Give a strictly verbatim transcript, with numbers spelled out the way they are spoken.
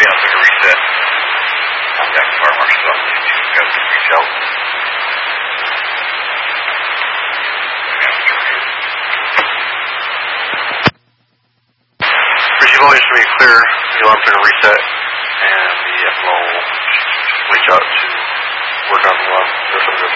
alarm's going to reset. Contact the fire marshal's office if you guys can reach out. Receive all just to be clear, the alarm's going to reset, and the F M O will reach out to work on the alarm.